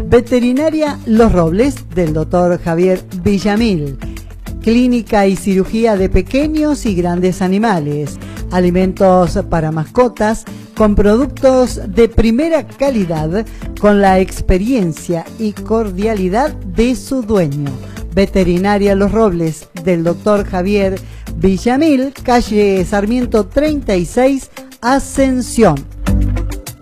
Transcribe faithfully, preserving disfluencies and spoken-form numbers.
Veterinaria Los Robles, del doctor Javier Villamil. Clínica y cirugía de pequeños y grandes animales. Alimentos para mascotas con productos de primera calidad, con la experiencia y cordialidad de su dueño. Veterinaria Los Robles, del doctor Javier Villamil, calle Sarmiento treinta y seis, Ascensión.